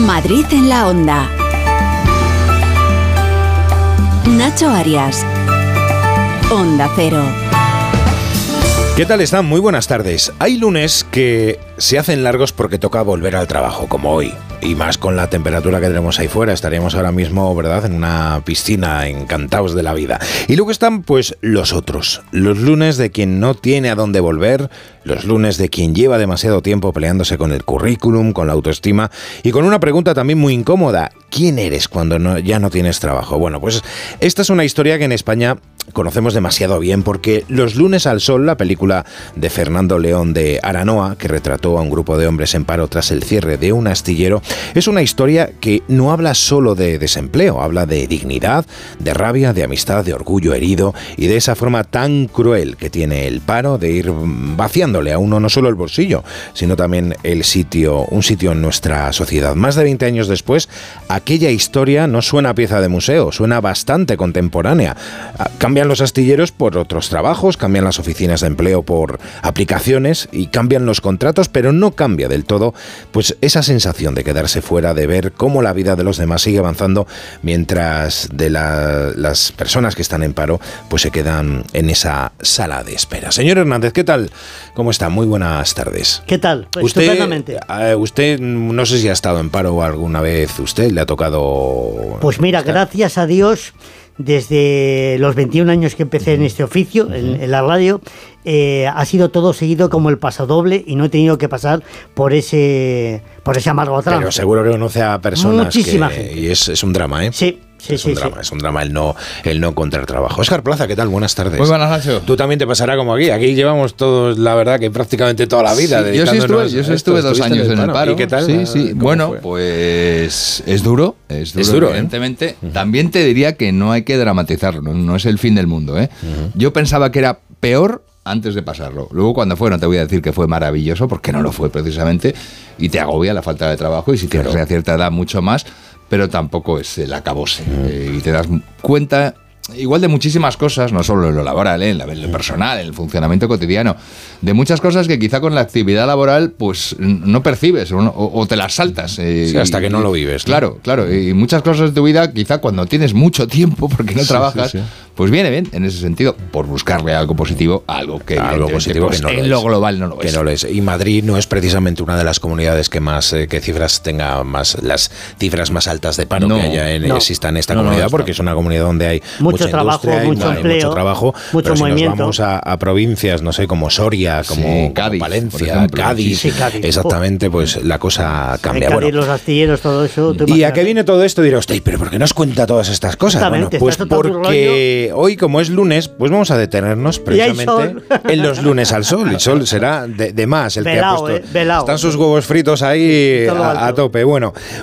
Madrid en la Onda. Nacho Arias. Onda Cero. ¿Qué tal están? Muy buenas tardes. Hay lunes que se hacen largos porque toca volver al trabajo, como hoy. Y más con la temperatura que tenemos ahí fuera. Estaríamos ahora mismo, ¿verdad?, en una piscina, encantados de la vida. Y luego están, pues, los otros. Los lunes de quien no tiene a dónde volver. Los lunes de quien lleva demasiado tiempo peleándose con el currículum, con la autoestima. Y con una pregunta también muy incómoda. ¿Quién eres cuando ya no tienes trabajo? Bueno, pues esta es una historia que en España conocemos demasiado bien, porque Los lunes al sol, la película de Fernando León de Aranoa, que retrató a un grupo de hombres en paro tras el cierre de un astillero, es una historia que no habla solo de desempleo, habla de dignidad, de rabia, de amistad, de orgullo herido y de esa forma tan cruel que tiene el paro de ir vaciándole a uno no solo el bolsillo, sino también un sitio en nuestra sociedad. Más de 20 años después, aquella historia no suena a pieza de museo, suena bastante contemporánea. Cambian los astilleros por otros trabajos, cambian las oficinas de empleo por aplicaciones y cambian los contratos, pero no cambia del todo pues esa sensación de quedarse fuera, de ver cómo la vida de los demás sigue avanzando mientras de las personas que están en paro pues se quedan en esa sala de espera. Señor Hernández, ¿qué tal? ¿Cómo está? Muy buenas tardes. ¿Qué tal? Pues estupendamente. Usted no sé si ha estado en paro alguna vez, ¿usted le ha tocado? Pues mira, gracias a Dios, desde los 21 años que empecé en este oficio, en la radio, ha sido todo seguido como el pasodoble y no he tenido que pasar por ese amargo trance. Pero seguro que conoce a personas. Muchísima gente. Y es un drama, ¿eh? Sí. Es un drama el no encontrar trabajo. Óscar Plaza, ¿qué tal? Buenas tardes. Muy buenas, Nacho. Tú también te pasará como aquí. Aquí llevamos todos, la verdad, que prácticamente toda la vida. Sí, yo sí estuve 2 años en el paro. ¿Y qué tal? Sí. Bueno, pues es duro, evidentemente. ¿Eh? También te diría que no hay que dramatizarlo, no es el fin del mundo, ¿eh? Yo pensaba que era peor antes de pasarlo. Luego cuando fue, no te voy a decir que fue maravilloso, porque no lo fue precisamente, y te agobia la falta de trabajo, y si tienes a cierta edad mucho más, pero tampoco es el acabose. Y te das cuenta igual de muchísimas cosas, no solo en lo laboral, en lo personal, en el funcionamiento cotidiano, de muchas cosas que quizá con la actividad laboral pues no percibes o te las saltas. Sí, hasta que no lo vives, ¿no? Claro. Y muchas cosas de tu vida, quizá cuando tienes mucho tiempo porque no trabajas, pues viene bien en ese sentido, por buscarle algo positivo a algo que positivo pues, que no en lo global no lo es. Que no lo es. Y Madrid no es precisamente una de las comunidades que más tenga las cifras más altas de paro que exista en esta comunidad, porque es una comunidad donde hay mucho trabajo, mucho empleo, mucho trabajo, mucho pero movimiento. Si nos vamos a provincias, no sé, como Soria, como Cádiz, Valencia, Cádiz, exactamente, pues la cosa cambia. Cádiz, los astilleros, todo eso. ¿Y a qué viene todo esto? Dirá usted, pero ¿por qué nos cuenta todas estas cosas? Bueno, pues porque hoy, como es lunes, pues vamos a detenernos precisamente en los lunes al sol. El sol será de más el velao, que ha puesto. Velao. Están sus huevos fritos ahí a tope. Bueno,